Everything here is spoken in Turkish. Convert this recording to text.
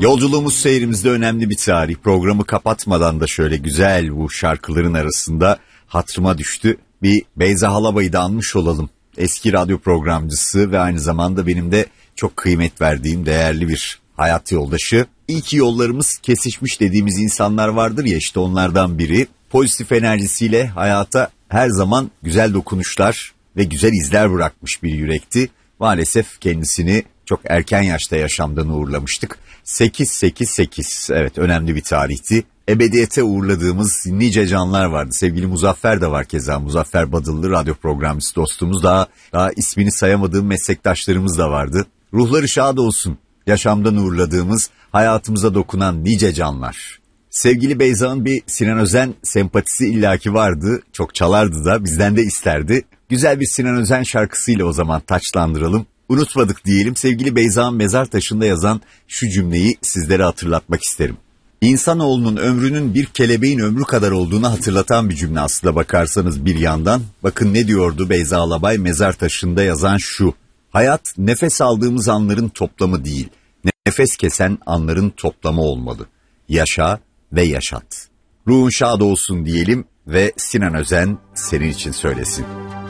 Yolculuğumuz seyrimizde önemli bir tarih. Programı kapatmadan da şöyle güzel bu şarkıların arasında hatırıma düştü. Bir Beyza Halabay'ı da anmış olalım. Eski radyo programcısı ve aynı zamanda benim de çok kıymet verdiğim değerli bir hayat yoldaşı. İyi ki yollarımız kesişmiş dediğimiz insanlar vardır ya, işte onlardan biri. Pozitif enerjisiyle hayata her zaman güzel dokunuşlar ve güzel izler bırakmış bir yürekti. Maalesef kendisini çok erken yaşta yaşamdan uğurlamıştık. 888, evet, önemli bir tarihti. Ebediyete uğurladığımız nice canlar vardı. Sevgili Muzaffer de var keza. Muzaffer Badıllı, radyo programcısı dostumuz. Daha ismini sayamadığım meslektaşlarımız da vardı. Ruhları şad olsun. Yaşamdan uğurladığımız, hayatımıza dokunan nice canlar. Sevgili Beyza'nın bir Sinan Özen sempatisi illaki vardı. Çok çalardı da, bizden de isterdi. Güzel bir Sinan Özen şarkısıyla o zaman taçlandıralım. Unutmadık diyelim. Sevgili Beyza'nın mezar taşında yazan şu cümleyi sizlere hatırlatmak isterim. İnsanoğlunun ömrünün bir kelebeğin ömrü kadar olduğunu hatırlatan bir cümle aslında bakarsanız bir yandan. Bakın ne diyordu Beyza Alabay mezar taşında yazan şu: hayat nefes aldığımız anların toplamı değil, nefes kesen anların toplamı olmalı. Yaşa ve yaşat. Ruhun şad olsun diyelim ve Sinan Özen senin için söylesin.